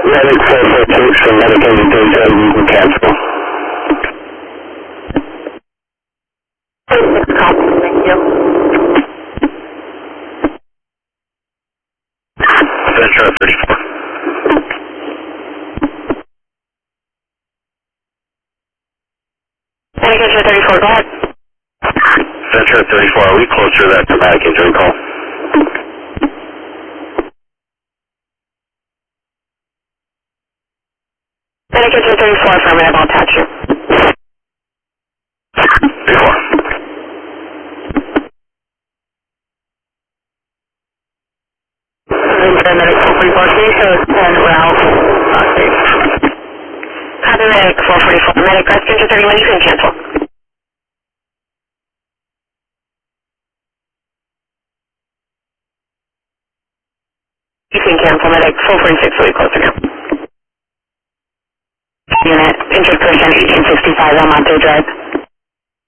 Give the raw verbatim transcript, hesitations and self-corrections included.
Medic four four six and medic eight three seven, you can cancel. Thank you. Central thirty-four. Medic thirty-four, go ahead. Central thirty-four, are we closer to that traumatic injury call? Medic thirty-four, affirmative, I'll attach you. thirty-four. Medic four forty-four, can you show ten Ralph? Okay. Copy medic four forty-four, medic passenger thirty-one, you can cancel. You can cancel medic four forty-six, will be closer now. Unit, injured person eighteen sixty-five on Monte Drive.